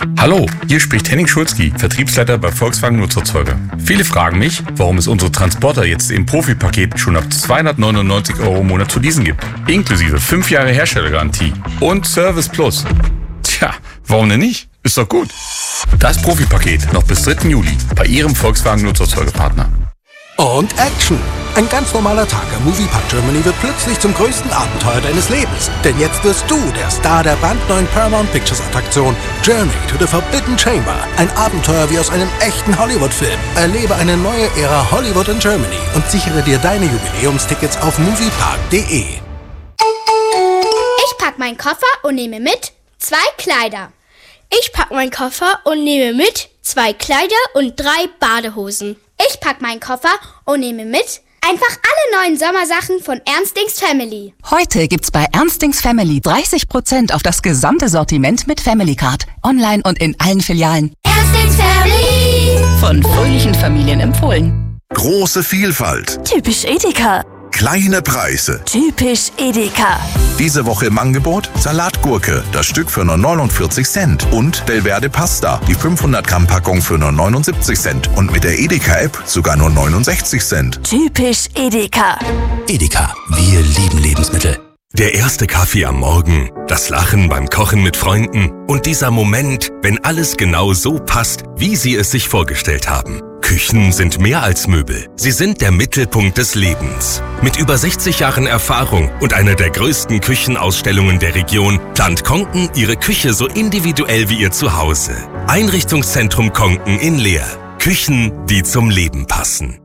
Hallo, hier spricht Henning Schulzki, Vertriebsleiter bei Volkswagen Nutzerzeuger. Viele fragen mich, warum es unsere Transporter jetzt im Profi-Paket schon ab 299 € im Monat zu leasen gibt. Inklusive 5 Jahre Herstellergarantie und Service Plus. Tja, warum denn nicht? Ist doch gut. Das Profi-Paket noch bis 3. Juli bei Ihrem Volkswagen Nutzerzeugerpartner. Und Action! Ein ganz normaler Tag am Moviepark Germany wird plötzlich zum größten Abenteuer deines Lebens. Denn jetzt wirst du der Star der brandneuen Paramount Pictures Attraktion Journey to the Forbidden Chamber. Ein Abenteuer wie aus einem echten Hollywood-Film. Erlebe eine neue Ära Hollywood in Germany und sichere dir deine Jubiläumstickets auf moviepark.de. Ich pack meinen Koffer und nehme mit 2 Kleider. Ich pack meinen Koffer und nehme mit 2 Kleider und 3 Badehosen. Ich pack meinen Koffer und nehme mit einfach alle neuen Sommersachen von Ernstings Family. Heute gibt's bei Ernstings Family 30% auf das gesamte Sortiment mit Family Card. Online und in allen Filialen. Ernstings Family. Von fröhlichen Familien empfohlen. Große Vielfalt. Typisch Edeka. Kleine Preise. Typisch Edeka. Diese Woche im Angebot Salatgurke, das Stück für nur 49 Cent. Und Belverde Pasta, die 500 Gramm Packung für nur 79 Cent. Und mit der Edeka-App sogar nur 69 Cent. Typisch Edeka. Edeka, wir lieben Lebensmittel. Der erste Kaffee am Morgen, das Lachen beim Kochen mit Freunden und dieser Moment, wenn alles genau so passt, wie Sie es sich vorgestellt haben. Küchen sind mehr als Möbel. Sie sind der Mittelpunkt des Lebens. Mit über 60 Jahren Erfahrung und einer der größten Küchenausstellungen der Region plant Konken Ihre Küche so individuell wie Ihr Zuhause. Einrichtungszentrum Konken in Leer. Küchen, die zum Leben passen.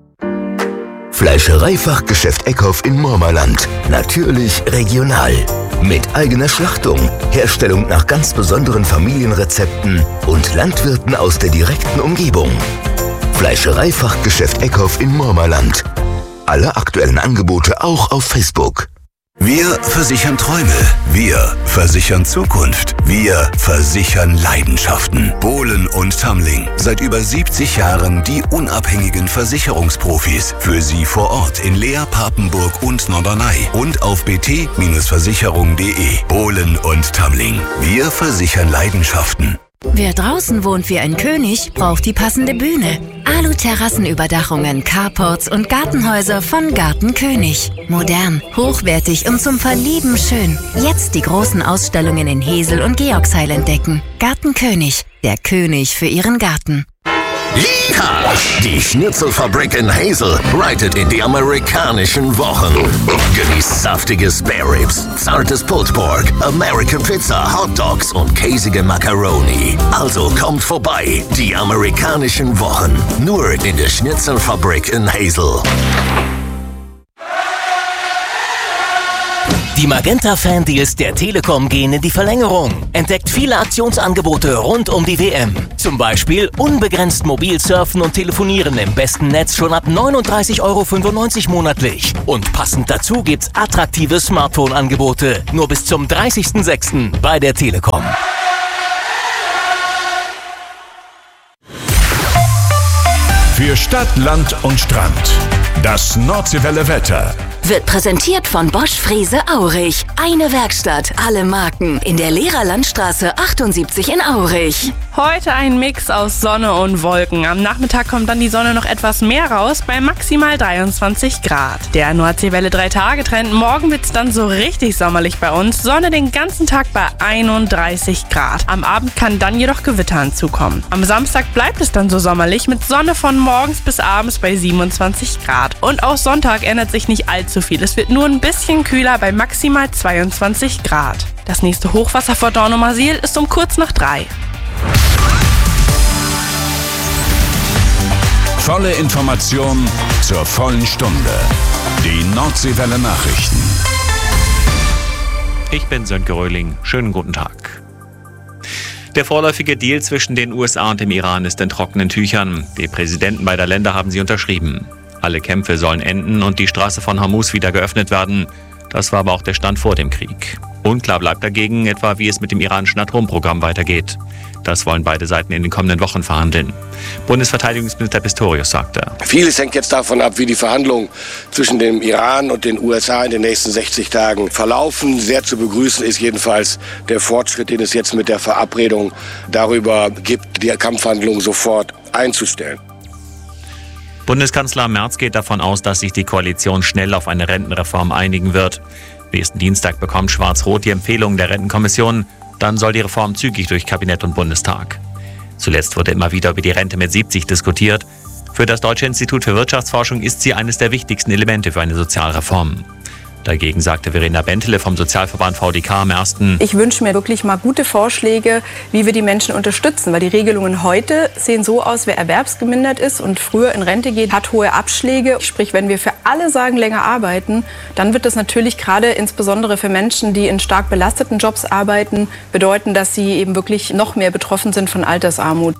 Fleischereifachgeschäft Eckhoff in Murmerland. Natürlich regional. Mit eigener Schlachtung, Herstellung nach ganz besonderen Familienrezepten und Landwirten aus der direkten Umgebung. Fleischereifachgeschäft Eckhoff in Murmerland. Alle aktuellen Angebote auch auf Facebook. Wir versichern Träume. Wir versichern Zukunft. Wir versichern Leidenschaften. Bohlen und Tamling. Seit über 70 Jahren die unabhängigen Versicherungsprofis. Für Sie vor Ort in Leer, Papenburg und Norderney. Und auf bt-versicherung.de. Bohlen und Tamling. Wir versichern Leidenschaften. Wer draußen wohnt wie ein König, braucht die passende Bühne. Alu-Terrassenüberdachungen, Carports und Gartenhäuser von Garten König. Modern, hochwertig und zum Verlieben schön. Jetzt die großen Ausstellungen in Hesel und Georgsheil entdecken. Garten König, der König für Ihren Garten. Yeehaw! Die Schnitzelfabrik in Hazel reitet in die amerikanischen Wochen. Genießt saftige Spare Ribs, zartes Pulled Pork, American Pizza, Hot Dogs und käsige Macaroni. Also kommt vorbei, die amerikanischen Wochen. Nur in der Schnitzelfabrik in Hazel. Die Magenta-Fan-Deals der Telekom gehen in die Verlängerung. Entdeckt viele Aktionsangebote rund um die WM. Zum Beispiel unbegrenzt mobil surfen und telefonieren im besten Netz schon ab 39,95 € monatlich. Und passend dazu gibt's attraktive Smartphone-Angebote. Nur bis zum 30.06. bei der Telekom. Für Stadt, Land und Strand. Das Nordseewelle Wetter. Wird präsentiert von Bosch Frese Aurich. Eine Werkstatt, alle Marken. In der Lehrer Landstraße 78 in Aurich. Heute ein Mix aus Sonne und Wolken. Am Nachmittag kommt dann die Sonne noch etwas mehr raus, bei maximal 23 Grad. Der Nordseewelle 3-Tage-Trend. Morgen wird's dann so richtig sommerlich bei uns. Sonne den ganzen Tag bei 31 Grad. Am Abend kann dann jedoch Gewitter hinzukommen. Am Samstag bleibt es dann so sommerlich mit Sonne von morgens bis abends bei 27 Grad. Und auch Sonntag ändert sich nicht allzu viel. Es wird nur ein bisschen kühler bei maximal 22 Grad. Das nächste Hochwasser vor Dornumersiel ist um kurz nach 3. Volle Information zur vollen Stunde. Die Nordseewelle Nachrichten. Ich bin Sönke Röhling. Schönen guten Tag. Der vorläufige Deal zwischen den USA und dem Iran ist in trockenen Tüchern. Die Präsidenten beider Länder haben sie unterschrieben. Alle Kämpfe sollen enden und die Straße von Hormuz wieder geöffnet werden. Das war aber auch der Stand vor dem Krieg. Unklar bleibt dagegen etwa, wie es mit dem iranischen Atomprogramm weitergeht. Das wollen beide Seiten in den kommenden Wochen verhandeln. Bundesverteidigungsminister Pistorius sagte: Vieles hängt jetzt davon ab, wie die Verhandlungen zwischen dem Iran und den USA in den nächsten 60 Tagen verlaufen. Sehr zu begrüßen ist jedenfalls der Fortschritt, den es jetzt mit der Verabredung darüber gibt, die Kampfhandlungen sofort einzustellen. Bundeskanzler Merz geht davon aus, dass sich die Koalition schnell auf eine Rentenreform einigen wird. Nächsten Dienstag bekommt Schwarz-Rot die Empfehlung der Rentenkommission. Dann soll die Reform zügig durch Kabinett und Bundestag. Zuletzt wurde immer wieder über die Rente mit 70 diskutiert. Für das Deutsche Institut für Wirtschaftsforschung ist sie eines der wichtigsten Elemente für eine Sozialreform. Dagegen sagte Verena Bentele vom Sozialverband VDK am 1. Ich wünsche mir wirklich mal gute Vorschläge, wie wir die Menschen unterstützen. Weil die Regelungen heute sehen so aus, wer erwerbsgemindert ist und früher in Rente geht, hat hohe Abschläge. Sprich, wenn wir für alle sagen, länger arbeiten, dann wird das natürlich gerade insbesondere für Menschen, die in stark belasteten Jobs arbeiten, bedeuten, dass sie eben wirklich noch mehr betroffen sind von Altersarmut.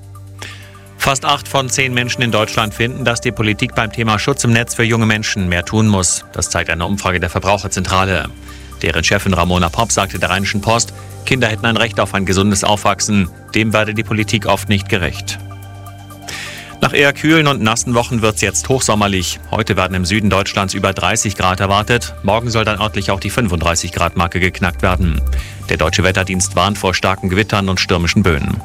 Fast 8 von 10 Menschen in Deutschland finden, dass die Politik beim Thema Schutz im Netz für junge Menschen mehr tun muss. Das zeigt eine Umfrage der Verbraucherzentrale. Deren Chefin Ramona Popp sagte der Rheinischen Post, Kinder hätten ein Recht auf ein gesundes Aufwachsen. Dem werde die Politik oft nicht gerecht. Nach eher kühlen und nassen Wochen wird es jetzt hochsommerlich. Heute werden im Süden Deutschlands über 30 Grad erwartet. Morgen soll dann örtlich auch die 35 Grad Marke geknackt werden. Der Deutsche Wetterdienst warnt vor starken Gewittern und stürmischen Böen.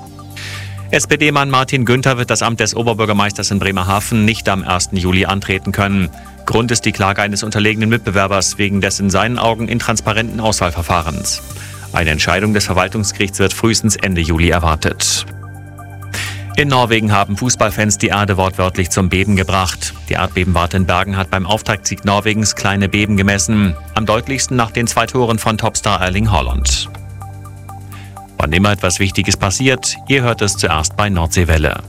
SPD-Mann Martin Günther wird das Amt des Oberbürgermeisters in Bremerhaven nicht am 1. Juli antreten können. Grund ist die Klage eines unterlegenen Mitbewerbers wegen des in seinen Augen intransparenten Auswahlverfahrens. Eine Entscheidung des Verwaltungsgerichts wird frühestens Ende Juli erwartet. In Norwegen haben Fußballfans die Erde wortwörtlich zum Beben gebracht. Die Erdbebenwarte in Bergen hat beim Auftaktsieg Norwegens kleine Beben gemessen. Am deutlichsten nach den 2 Toren von Topstar Erling Haaland. Wann immer etwas Wichtiges passiert, ihr hört es zuerst bei Nordseewelle.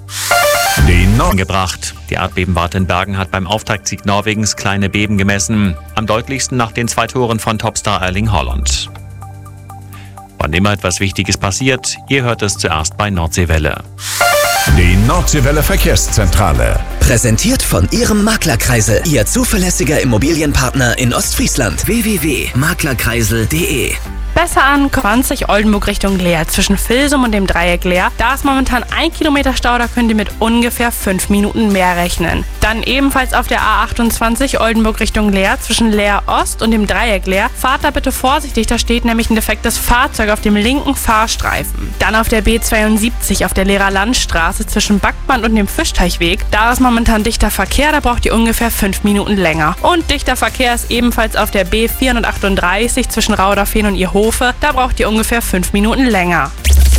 Gebracht. Die Erdbebenwarte in Bergen hat beim Auftaktsieg Norwegens kleine Beben gemessen. Am deutlichsten nach den 2 Toren von Topstar Erling Haaland. Wann immer etwas Wichtiges passiert, ihr hört es zuerst bei Nordseewelle. Die Nordseewelle Verkehrszentrale. Präsentiert von Ihrem Maklerkreisel, Ihr zuverlässiger Immobilienpartner in Ostfriesland. www.maklerkreisel.de. Besser an 20 Oldenburg Richtung Leer zwischen Vilsum und dem Dreieck Leer. Da ist momentan 1 Kilometer Stau, da könnt ihr mit ungefähr 5 Minuten mehr rechnen. Dann ebenfalls auf der A28 Oldenburg Richtung Leer zwischen Leer Ost und dem Dreieck Leer. Fahrt da bitte vorsichtig, da steht nämlich ein defektes Fahrzeug auf dem linken Fahrstreifen. Dann auf der B72 auf der Leerer Landstraße zwischen Backband und dem Fischteichweg. Da ist momentan dichter Verkehr, da braucht ihr ungefähr 5 Minuten länger. Und dichter Verkehr ist ebenfalls auf der B438 zwischen Rauderfehn und Ihr Da braucht ihr ungefähr 5 Minuten länger.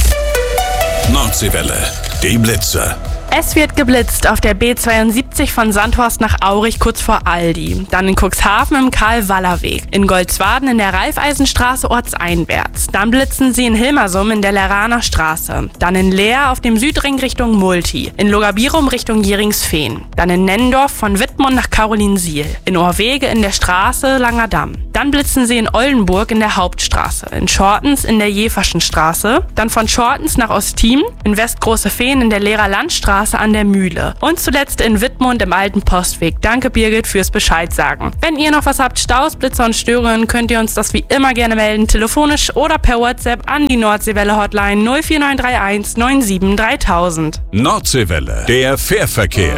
Nordseewelle, die Blitze. Es wird geblitzt auf der B72 von Sandhorst nach Aurich kurz vor Aldi. Dann in Cuxhaven im Karl-Waller-Weg. In Goldswaden in der Raiffeisenstraße ortseinwärts. Dann blitzen sie in Hilmersum in der Leraner Straße. Dann in Leer auf dem Südring Richtung Multi. In Logabirum Richtung Jeringsfehn. Dann in Nennendorf von Wittmund nach Carolinsiel. In Orwege in der Straße Langerdamm. Dann blitzen sie in Oldenburg in der Hauptstraße. In Schortens in der Jeverschen Straße. Dann von Schortens nach Ostiem. In Westgroße-Fehn in der Leerer Landstraße an der Mühle. Und zuletzt in Wittmund im Alten Postweg. Danke Birgit fürs Bescheid sagen. Wenn ihr noch was habt, Staus, Blitzer und Störungen, könnt ihr uns das wie immer gerne melden, telefonisch oder per WhatsApp an die Nordseewelle Hotline 04931 97 3000. Nordseewelle, der Fährverkehr.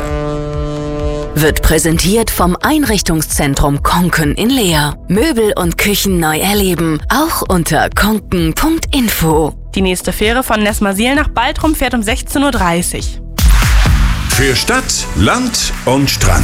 Wird präsentiert vom Einrichtungszentrum Konken in Leer. Möbel und Küchen neu erleben, auch unter konken.info. Die nächste Fähre von Nesmasil nach Baltrum fährt um 16:30 Uhr. Für Stadt, Land und Strand.